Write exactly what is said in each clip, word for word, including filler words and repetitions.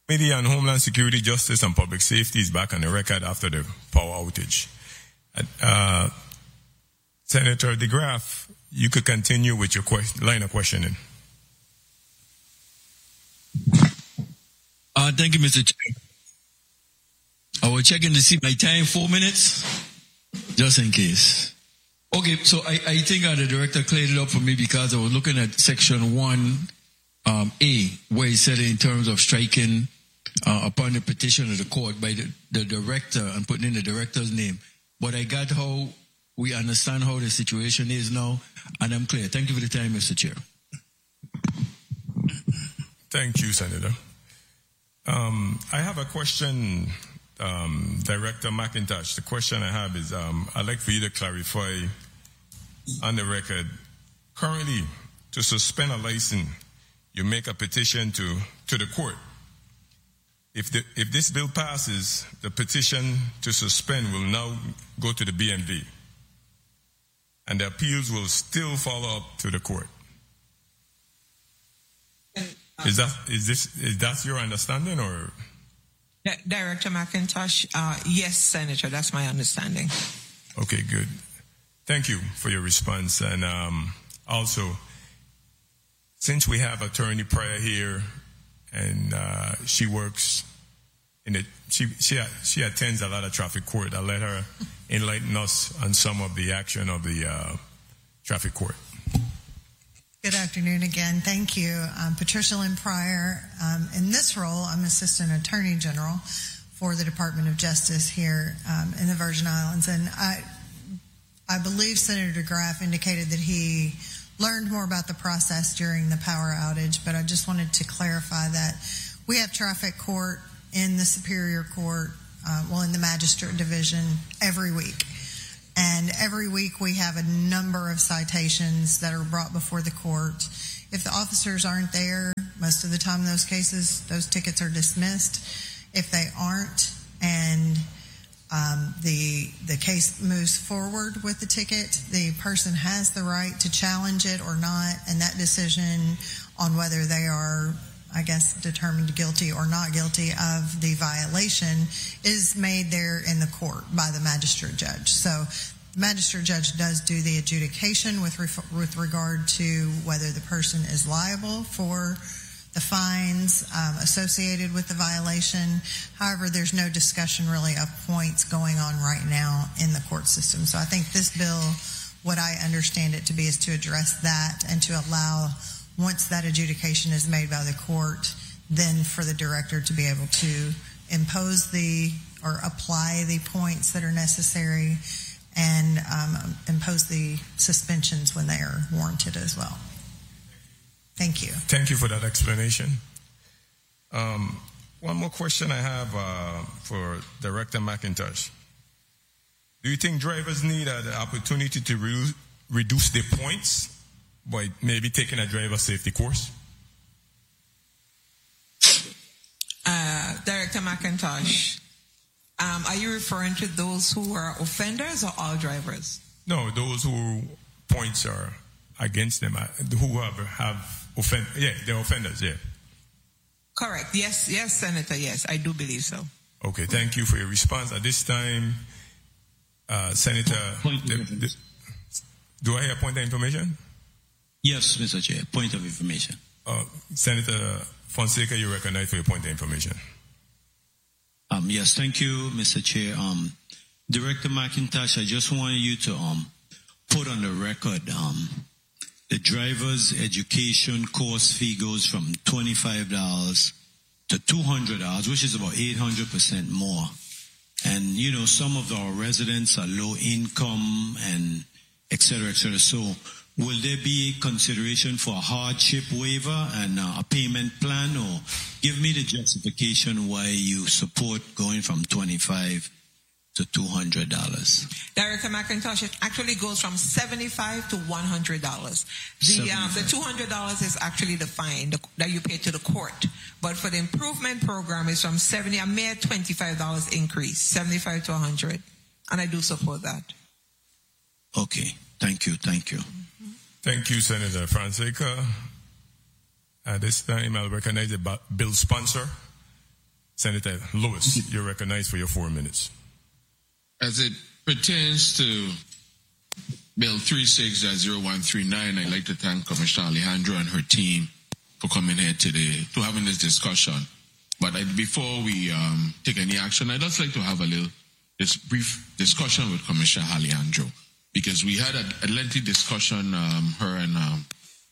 Committee on Homeland Security, Justice, and Public Safety is back on the record after the power outage. Uh, Senator DeGraff, you could continue with your question, line of questioning. Uh, thank you, Mister Chair. I was checking to see my time, four minutes, just in case. Okay, so I, I think uh, the director cleared it up for me because I was looking at section one um, A, where he said in terms of striking uh, upon the petition of the court by the, the director and putting in the director's name. But I got how we understand how the situation is now, and I'm clear. Thank you for the time, Mister Chair. Thank you, Senator. Um, I have a question, um, Director McIntosh. The question I have is, um, I'd like for you to clarify on the record. Currently, to suspend a license, you make a petition to, to the court. If the, if this bill passes, the petition to suspend will now go to the B M V. And the appeals will still follow up to the court. Is that is this is that your understanding, or? Director McIntosh, uh, yes, Senator, that's my understanding. Okay, good. Thank you for your response. And um, also, since we have Attorney Pryor here, and uh, she works in it, she she she attends a lot of traffic court. I'll let her enlighten us on some of the action of the uh, traffic court. Good afternoon again. Thank you. I'm Patricia Lynn Pryor. Um, in this role, I'm Assistant Attorney General for the Department of Justice here um, in the Virgin Islands. And I, I believe Senator DeGraff indicated that he learned more about the process during the power outage, but I just wanted to clarify that we have traffic court in the Superior Court, uh, well, in the Magistrate Division every week. And every week we have a number of citations that are brought before the court. If the officers aren't there, most of the time in those cases, those tickets are dismissed. If they aren't, and um, the the case moves forward with the ticket, the person has the right to challenge it or not, and that decision on whether they are, I guess, determined guilty or not guilty of the violation is made there in the court by the magistrate judge. So the magistrate judge does do the adjudication with ref- with regard to whether the person is liable for the fines um, associated with the violation. However, there's no discussion really of points going on right now in the court system. So I think this bill, what I understand it to be, is to address that and to allow, once that adjudication is made by the court, then for the director to be able to impose the or apply the points that are necessary and um, impose the suspensions when they are warranted as well. Thank you. Thank you for that explanation. Um, one more question I have uh, for Director McIntosh. Do you think drivers need uh, the opportunity to re- reduce their points by maybe taking a driver safety course? Uh, Director McIntosh, um, are you referring to those who are offenders or all drivers? No, those who points are against them, uh, who have, have offend, yeah, they're offenders, yeah. Correct. Yes, yes, Senator, yes, I do believe so. Okay, thank you for your response. At this time, uh, Senator, the, the, do I hear point of information? Yes, Mister Chair, point of information. Uh, Senator Fonseca, you recognize for your point of information. Um, yes, thank you, Mister Chair. Um, Director McIntosh, I just wanted you to um, put on the record um, the driver's education course fee goes from twenty-five dollars to two hundred dollars, which is about eight hundred percent more. And, you know, some of our residents are low income and et cetera, et cetera. So will there be consideration for a hardship waiver and uh, a payment plan, or give me the justification why you support going from twenty-five to two hundred dollars? Director McIntosh, it actually goes from seventy-five to one hundred dollars. The, um, the two hundred dollars is actually the fine that you pay to the court. But for the improvement program, it's from seventy, a mere twenty-five dollars increase, seventy-five to one hundred. And I do support that. Okay. Thank you. Thank you. Thank you, Senator Fonseca. At this time, I'll recognize the bill sponsor, Senator Lewis, you're recognized for your four minutes. As it pertains to Bill thirty-six oh one three nine, I'd like to thank Commissioner Alejandro and her team for coming here today to having this discussion. But I, before we um, take any action, I'd just like to have a little this brief discussion with Commissioner Alejandro, because we had a, a lengthy discussion, um, her and um,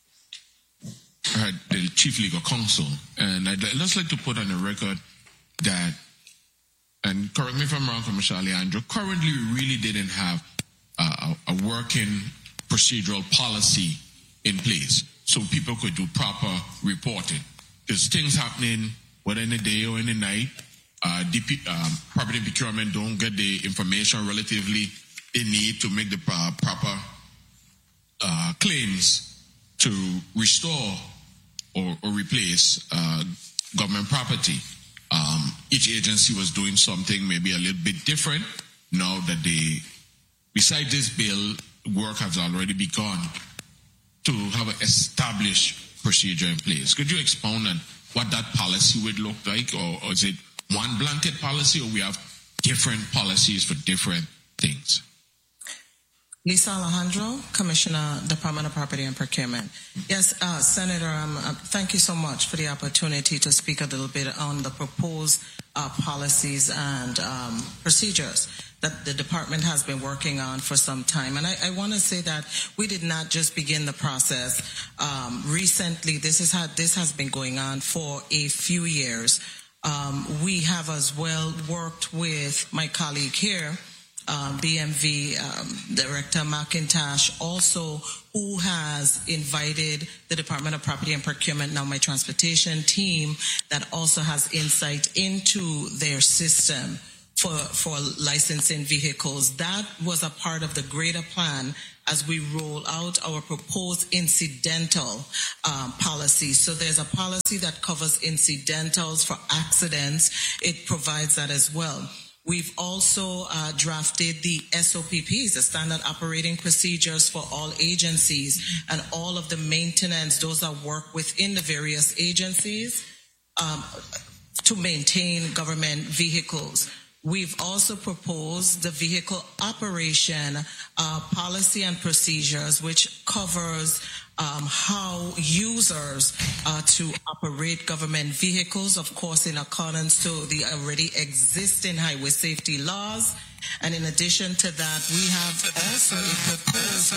her, the Chief Legal Counsel, and I'd just like to put on the record that, and correct me if I'm wrong, Commissioner Alejandro, currently we really didn't have uh, a, a working procedural policy in place so people could do proper reporting. There's things happening, whether in the day or in the night. Uh, D P, um, property procurement don't get the information relatively they need to make the uh, proper uh, claims to restore or, or replace uh, government property. Um, each agency was doing something maybe a little bit different. Now that they, besides this bill, work has already begun to have an established procedure in place. Could you expound on what that policy would look like, or, or is it one blanket policy, or we have different policies for different things? Lisa Alejandro, Commissioner, Department of Property and Procurement. Yes, uh, Senator, um, uh, thank you so much for the opportunity to speak a little bit on the proposed uh, policies and um, procedures that the department has been working on for some time. And I, I want to say that we did not just begin the process um, recently. This is how this has been going on for a few years. Um, we have as well worked with my colleague here, um, B M V um, Director McIntosh, also, who has invited the Department of Property and Procurement, now my transportation team, that also has insight into their system for, for licensing vehicles. That was a part of the greater plan as we roll out our proposed incidental um, policy. So there's a policy that covers incidentals for accidents. It provides that as well. We've also uh, drafted the S O P Ps, the standard operating procedures for all agencies, and all of the maintenance, those that work within the various agencies um, to maintain government vehicles. We've also proposed the vehicle operation uh, policy and procedures, which covers um, how users uh, to operate government vehicles, of course, in accordance to the already existing highway safety laws. And in addition to that, we have also a proposed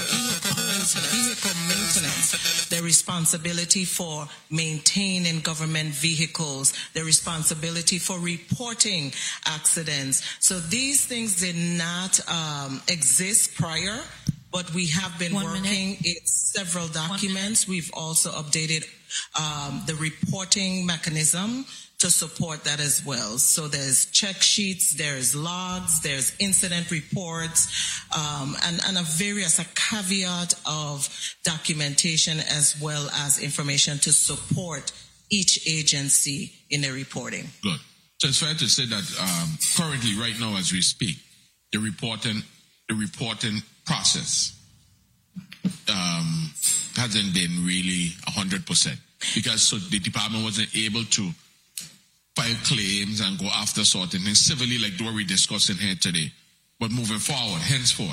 vehicle maintenance, the responsibility for maintaining government vehicles, the responsibility for reporting accidents. So these things did not um, exist prior, but we have been One working in several documents. We've also updated um, the reporting mechanism to support that as well. So there's check sheets, there's logs, there's incident reports, um, and, and a various, a caveat of documentation as well as information to support each agency in their reporting. Good. So it's fair to say that um, currently, right now as we speak, the reporting, the reporting process um, hasn't been really one hundred percent because so the department wasn't able to file claims and go after certain things civilly, like what we're discussing here today. But moving forward, henceforth,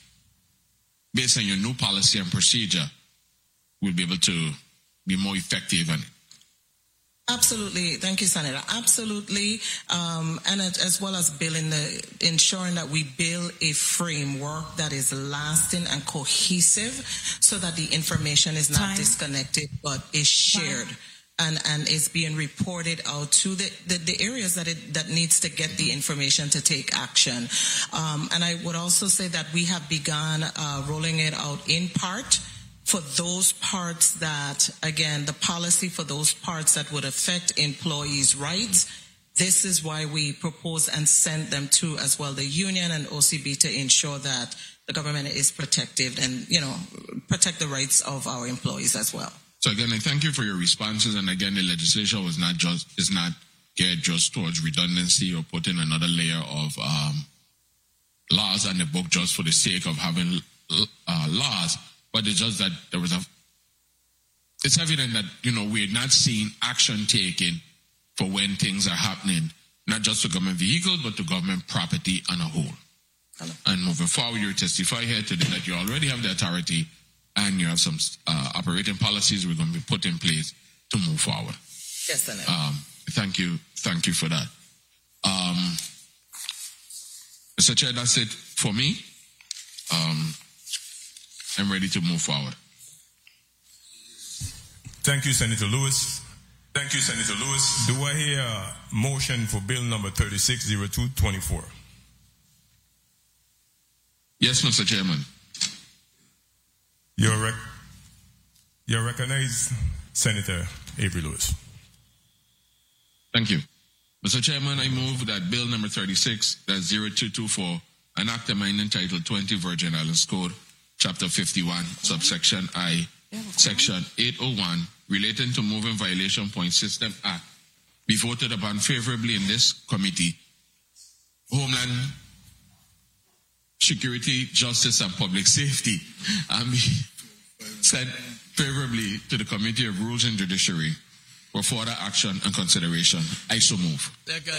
based on your new policy and procedure, we'll be able to be more effective in it. Absolutely. Thank you, Senator. Absolutely. Um, and it, as well as building the, ensuring that we build a framework that is lasting and cohesive so that the information is not Time. disconnected, but is shared. Time. And, and is being reported out to the, the, the areas that it that needs to get the information to take action. Um, and I would also say that we have begun uh, rolling it out in part for those parts that, again, the policy for those parts that would affect employees' rights. This is why we propose and send them to as well the union and O C B to ensure that the government is protected and, you know, protect the rights of our employees as well. So again, I thank you for your responses. And again, the legislation was not just is not geared just towards redundancy or putting another layer of um, laws on the book just for the sake of having uh, laws. But it's just that there was a. It's evident that you know we're not seeing action taken for when things are happening not just to government vehicles, but to government property on a whole. Hello. And moving forward, you testify here today that you already have the authority and you have some uh, operating policies we're going to be put in place to move forward. Yes, Senator. Um, thank you. Thank you for that. Um, Mister Chair, that's it for me. Um, I'm ready to move forward. Thank you, Senator Lewis. Thank you, Senator Lewis. Do I hear a motion for bill number thirty-six oh two twenty-four? Yes, Mister Chairman. You're, rec- you're recognized, Senator Avery Lewis. Thank you. Mister Chairman, I move that bill number thirty-six oh two twenty-four, an act amending Title twenty Virgin Islands Code, Chapter fifty-one, subsection I, Section eight oh one, relating to Moving Violation Point System Act, be voted upon favorably in this committee. Homeland Security, Justice, and Public Safety, and be sent favorably to the Committee of Rules and Judiciary for further action and consideration. I so move. Second.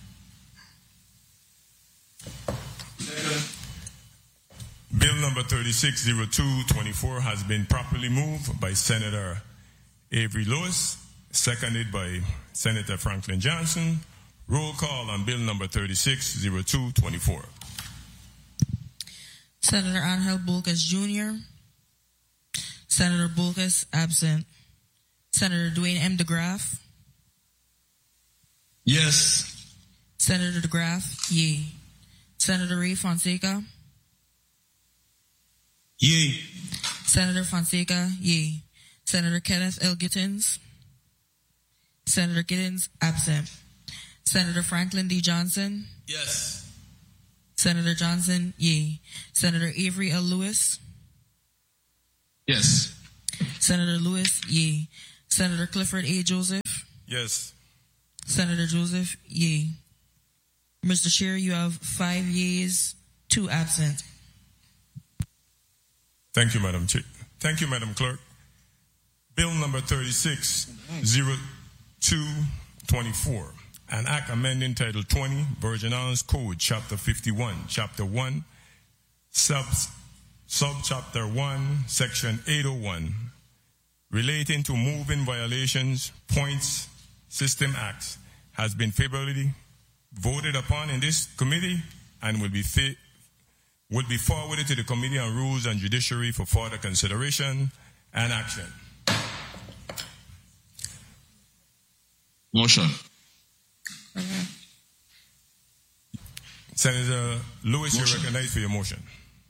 Second. Bill number thirty-six oh two twenty-four has been properly moved by Senator Avery Lewis, seconded by Senator Franklin Johnson. Roll call on bill number thirty-six oh two twenty-four. Senator Angel Bulcas Junior Senator Bulcas absent. Senator Dwayne M. DeGraff. Yes. Senator DeGraff, yea. Senator Ray Fonseca. Yea. Senator Fonseca, yea. Senator Kenneth L. Gittins. Senator Gittins absent. Senator Franklin D. Johnson. Yes. Senator Johnson, yea. Senator Avery L. Lewis. Yes. Senator Lewis, yea. Senator Clifford A. Joseph. Yes. Senator Joseph, yea. Mister Chair, you have five yeas, two absent. Thank you, Madam Chair. Thank you, Madam Clerk. Bill number thirty-six oh two twenty-four, an act amending Title twenty, Virgin Islands Code, Chapter fifty-one, Chapter one, sub, Subchapter one, Section eight oh one, relating to moving violations, points, system acts, has been favorably voted upon in this committee and will be fa- will be forwarded to the Committee on Rules and Judiciary for further consideration and action. Motion. Okay. Senator Lewis, Motion. you're recognized for your motion.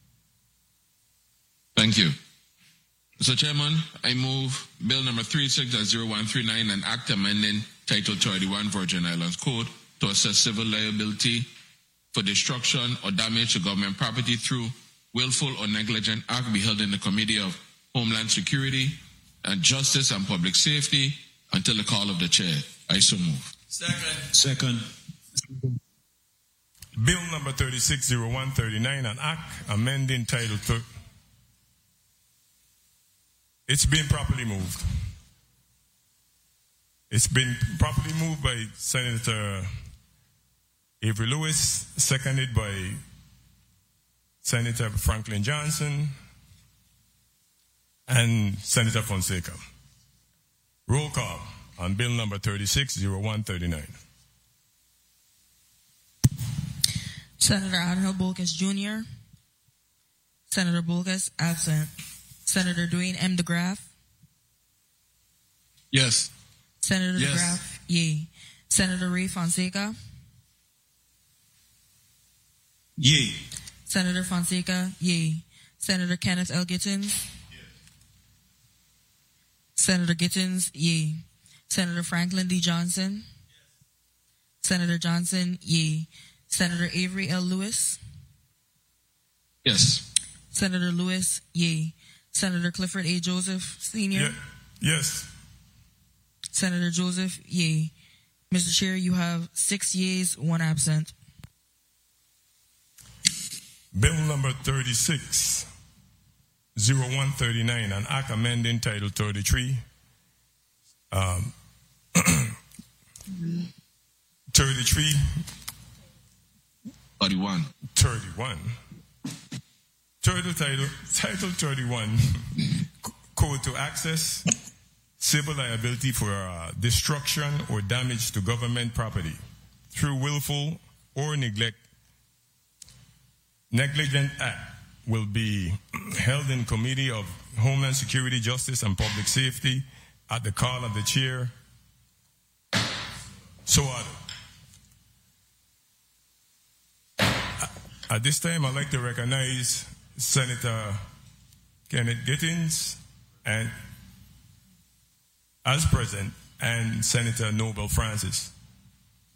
Thank you. Mister Chairman, I move bill number thirty-six oh one thirty-nine, an act amending Title thirty-one Virgin Islands Code to assess civil liability for destruction or damage to government property through willful or negligent act be held in the Committee of Homeland Security and Justice and Public Safety until the call of the chair. I so move. Second. Second. Bill number thirty-six oh one thirty-nine, an act amending Title thirty. It's been properly moved. It's been properly moved by Senator Avery Lewis, seconded by Senator Franklin Johnson and Senator Fonseca. Roll call on bill number thirty-six oh one thirty-nine. Senator Angel Bulcas Junior Senator Bulcas absent. Senator Dwayne M. DeGraff. Yes. Senator Yes. DeGraff, yea. Senator Ray Fonseca. Yea. Senator Fonseca, yea. Senator Kenneth L. Gittins. Senator Gittins, yea. Senator Franklin D. Johnson. Senator Johnson, yea. Senator Avery L. Lewis. Yes. Senator Lewis, yea. Senator Clifford A. Joseph, Senior. Yeah. Yes. Senator Joseph, yea. Mister Chair, you have six yeas, one absent. Bill number thirty-six oh one thirty-nine, an act amending Title thirty-three, um, thirty-three. thirty-one. thirty-one. Title, title, title thirty-one. Code to access civil liability for uh, destruction or damage to government property through willful or neglect. Negligent act will be held in Committee of Homeland Security, Justice, and Public Safety at the call of the chair. So ordered. At this time, I'd like to recognize Senator Kenneth Gittins and as present and Senator Noble Francis.